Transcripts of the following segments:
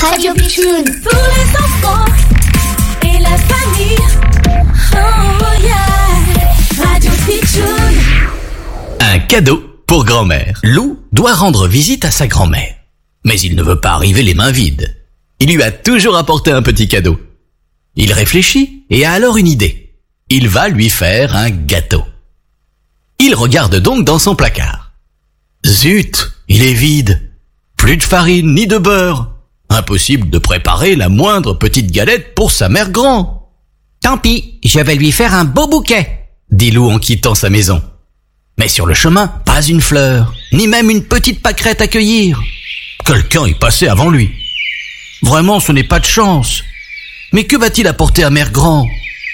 Radio Pitchoun, pour les enfants et la famille. Oh yeah, Radio Pitchoun. Un cadeau pour grand-mère. Lou doit rendre visite à sa grand-mère. Mais il ne veut pas arriver les mains vides. Il lui a toujours apporté un petit cadeau. Il réfléchit et a alors une idée. Il va lui faire un gâteau. Il regarde donc dans son placard. Zut, il est vide. Plus de farine ni de beurre. Impossible de préparer la moindre petite galette pour sa mère grand. Tant pis, je vais lui faire un beau bouquet, dit Lou en quittant sa maison. Mais sur le chemin, pas une fleur, ni même une petite pâquerette à cueillir. Quelqu'un est passé avant lui. Vraiment, ce n'est pas de chance. Mais que va-t-il apporter à mère grand?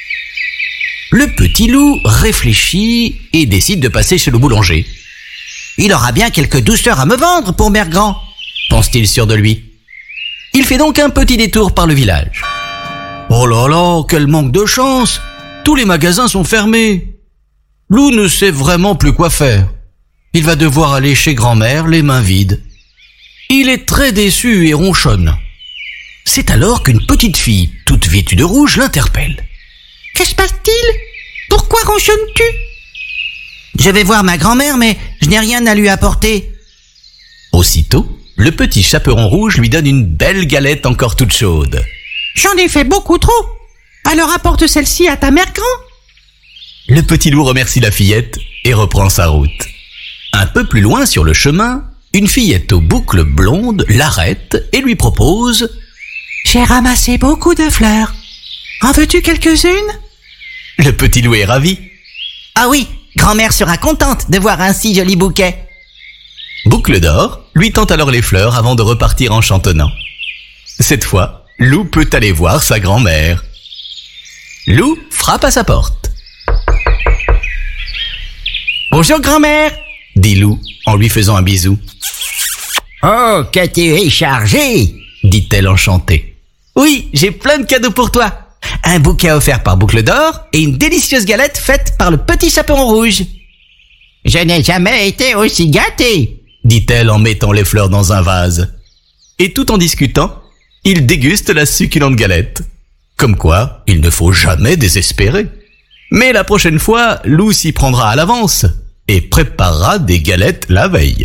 Le petit Lou réfléchit et décide de passer chez le boulanger. Il aura bien quelques douceurs à me vendre pour mère grand, pense-t-il sûr de lui. Il fait donc un petit détour par le village. Oh là là, quel manque de chance! Tous les magasins sont fermés. Lou ne sait vraiment plus quoi faire. Il va devoir aller chez grand-mère les mains vides. Il est très déçu et ronchonne. C'est alors qu'une petite fille, toute vêtue de rouge, l'interpelle. « Que se passe-t-il? Pourquoi ronchonnes-tu » ? « Je vais voir ma grand-mère, mais je n'ai rien à lui apporter. » Aussitôt, le petit chaperon rouge lui donne une belle galette encore toute chaude. « J'en ai fait beaucoup trop. Alors apporte celle-ci à ta mère grand. » Le petit Lou remercie la fillette et reprend sa route. Un peu plus loin sur le chemin, une fillette aux boucles blondes l'arrête et lui propose « J'ai ramassé beaucoup de fleurs. En veux-tu quelques-unes ?» Le petit Lou est ravi. « Ah oui, grand-mère sera contente de voir un si joli bouquet. » Boucle d'or lui tend alors les fleurs avant de repartir en chantonnant. Cette fois, Lou peut aller voir sa grand-mère. Lou frappe à sa porte. « Bonjour grand-mère !» dit Lou en lui faisant un bisou. « Oh, que tu es chargée !» dit-elle enchantée. « Oui, j'ai plein de cadeaux pour toi. Un bouquet offert par Boucle d'or et une délicieuse galette faite par le petit chaperon rouge. »« Je n'ai jamais été aussi gâtée !» dit-elle en mettant les fleurs dans un vase. Et tout en discutant, ils dégustent la succulente galette. Comme quoi, il ne faut jamais désespérer. Mais la prochaine fois, Lou s'y prendra à l'avance et préparera des galettes la veille.